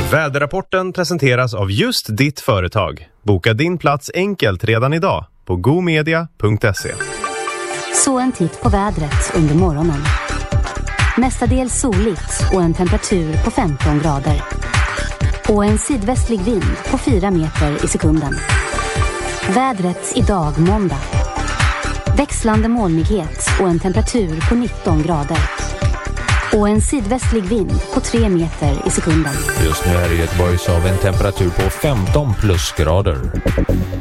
Väderrapporten presenteras av just ditt företag. Boka din plats enkelt redan idag på gomedia.se. Så en titt på vädret under morgonen. Mestadels soligt och en temperatur på 15 grader. Och en sydvästlig vind på 4 meter i sekunden. Vädret idag måndag. Växlande molnighet och en temperatur på 19 grader. Och en sydvästlig vind på 3 meter i sekunden. Just nu är det Göteborg så av en temperatur på 15 plusgrader.